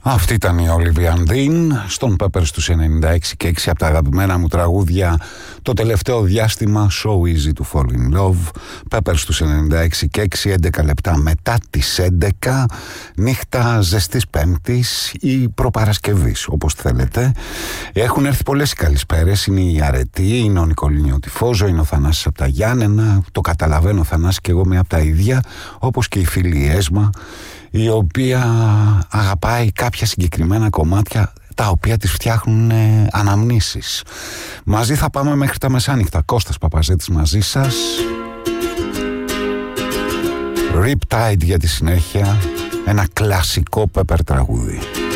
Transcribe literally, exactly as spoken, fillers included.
Αυτή ήταν η Olivia Dean στον Peppers τους ενενήντα έξι και έξι, από τα αγαπημένα μου τραγούδια το τελευταίο διάστημα. So easy to fall in love. Peppers τους ενενήντα έξι και έξι, έντεκα λεπτά μετά τις έντεκα, νύχτα ζεστής Πέμπτης ή προπαρασκευής, όπως θέλετε. Έχουν έρθει πολλές καλησπέρες. Είναι η Αρετή, είναι ο Νικολίνιο Τυφόζο, είναι ο Θανάσης από τα Γιάννενα. Το καταλαβαίνω, Θανάση, και εγώ μία από τα ίδια, όπως και η φίλη η Έσμα, η οποία αγαπάει κάποια συγκεκριμένα κομμάτια τα οποία τις φτιάχνουν ε, αναμνήσεις. Μαζί θα πάμε μέχρι τα μεσάνυχτα. Κώστας Παπαζέτης μαζί σας. Riptide για τη συνέχεια. Ένα κλασικό Pepper τραγούδι.